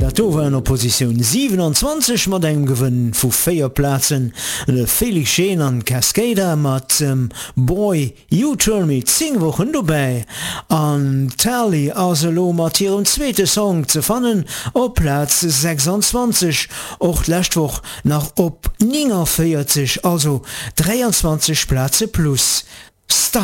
Dat war in der Position 27 mat eng gewënnen vu 4 Plätzen de Felix Scheen an Cascada mat Boy You Turn Me 10 Wochen dabei an Tally aselo mat ihrem zweite Song ze fannen op Platz 26 och lächtwoch nach op 49, also 23 Plätze plus. Star